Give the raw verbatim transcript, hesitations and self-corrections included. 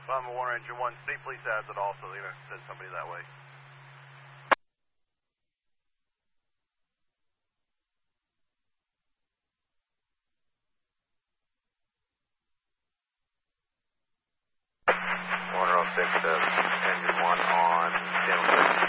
I'm a Warner Engine one. State Police has it also. They're going to send somebody that way. Warner oh six says Engine one on channel six.